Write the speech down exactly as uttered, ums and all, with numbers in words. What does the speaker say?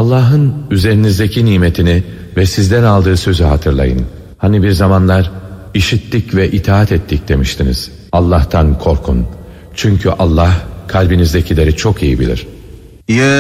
Allah'ın üzerinizdeki nimetini ve sizden aldığı sözü hatırlayın. Hani bir zamanlar işittik ve itaat ettik demiştiniz. Allah'tan korkun. Çünkü Allah kalbinizdekileri çok iyi bilir. Ya